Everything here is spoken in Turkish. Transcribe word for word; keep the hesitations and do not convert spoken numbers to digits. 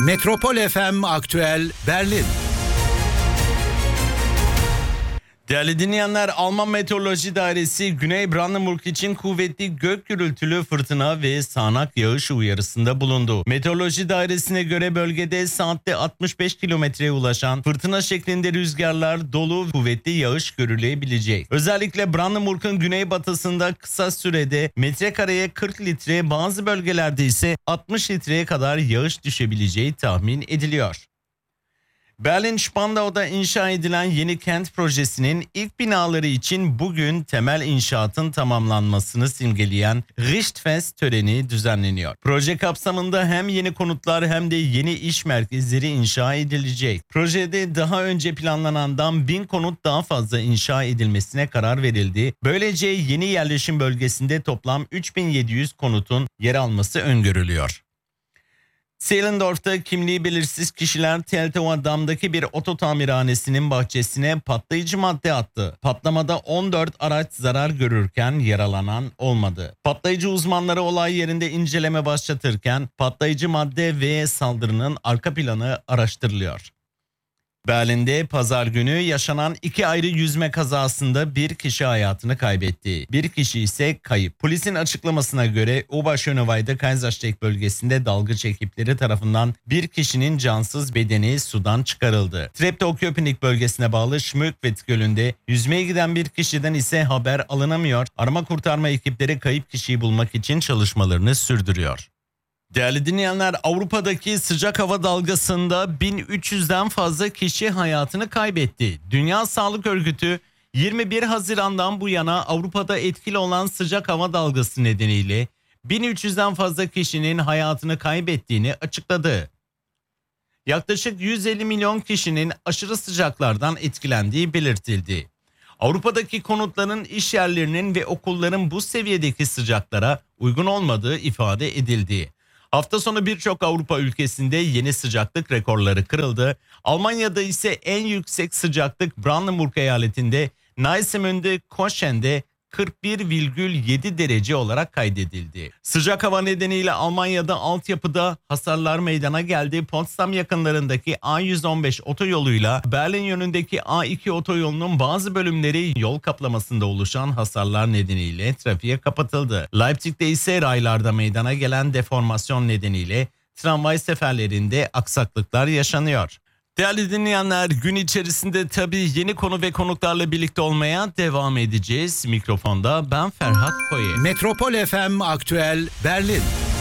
Metropol F M Aktüel Berlin. Değerli dinleyenler, Alman Meteoroloji Dairesi Güney Brandenburg için kuvvetli gök gürültülü fırtına ve sağanak yağış uyarısında bulundu. Meteoroloji Dairesi'ne göre bölgede saatte altmış beş kilometreye ulaşan fırtına şeklinde rüzgarlar, dolu kuvvetli yağış görülebilecek. Özellikle Brandenburg'un güneybatısında kısa sürede metrekareye kırk litre, bazı bölgelerde ise altmış litreye kadar yağış düşebileceği tahmin ediliyor. Berlin-Spandau'da inşa edilen yeni kent projesinin ilk binaları için bugün temel inşaatın tamamlanmasını simgeleyen Richtfest töreni düzenleniyor. Proje kapsamında hem yeni konutlar hem de yeni iş merkezleri inşa edilecek. Projede daha önce planlanandan bin konut daha fazla inşa edilmesine karar verildi. Böylece yeni yerleşim bölgesinde toplam üç bin yedi yüz konutun yer alması öngörülüyor. Zehlendorf'ta kimliği belirsiz kişiler Teltow Dam'daki bir oto tamirhanesinin bahçesine patlayıcı madde attı. Patlamada on dört araç zarar görürken yaralanan olmadı. Patlayıcı uzmanları olay yerinde inceleme başlatırken patlayıcı madde ve saldırının arka planı araştırılıyor. Berlin'de pazar günü yaşanan iki ayrı yüzme kazasında bir kişi hayatını kaybetti. Bir kişi ise kayıp. Polisin açıklamasına göre Oberschönewald'da Kaisersteig bölgesinde dalgıç ekipleri tarafından bir kişinin cansız bedeni sudan çıkarıldı. Treptow-Köpenick bölgesine bağlı Schmöckwitt Gölü'nde yüzmeye giden bir kişiden ise haber alınamıyor. Arama kurtarma ekipleri kayıp kişiyi bulmak için çalışmalarını sürdürüyor. Değerli dinleyenler, Avrupa'daki sıcak hava dalgasında bin üç yüzden fazla kişi hayatını kaybetti. Dünya Sağlık Örgütü yirmi bir Haziran'dan bu yana Avrupa'da etkili olan sıcak hava dalgası nedeniyle bin üç yüzden fazla kişinin hayatını kaybettiğini açıkladı. Yaklaşık yüz elli milyon kişinin aşırı sıcaklardan etkilendiği belirtildi. Avrupa'daki konutların, iş yerlerinin ve okulların bu seviyedeki sıcaklara uygun olmadığı ifade edildi. Hafta sonu birçok Avrupa ülkesinde yeni sıcaklık rekorları kırıldı. Almanya'da ise en yüksek sıcaklık Brandenburg eyaletinde Neissemunde Koschen'de kırk bir virgül yedi derece olarak kaydedildi. Sıcak hava nedeniyle Almanya'da altyapıda hasarlar meydana geldi. Potsdam yakınlarındaki A yüz on beş otoyoluyla Berlin yönündeki A iki otoyolunun bazı bölümleri yol kaplamasında oluşan hasarlar nedeniyle trafiğe kapatıldı. Leipzig'te ise raylarda meydana gelen deformasyon nedeniyle tramvay seferlerinde aksaklıklar yaşanıyor. Değerli dinleyenler, gün içerisinde tabii yeni konu ve konuklarla birlikte olmaya devam edeceğiz. Mikrofonda ben Ferhat Koyu. Metropol F M Aktüel Berlin.